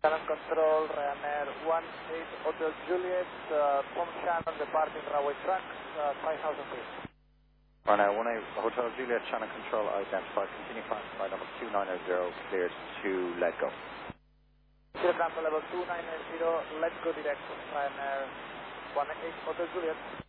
Shannon Control, Ryanair 18 Hotel Juliet, from Shannon departing runway track, 5,000 feet. Ryanair 18 Hotel Juliet, Shannon Control, identified, continue flight, flight number 2990, cleared to let go. Zero Campo level 2990, let's go direct, Ryanair 18 Hotel Juliet.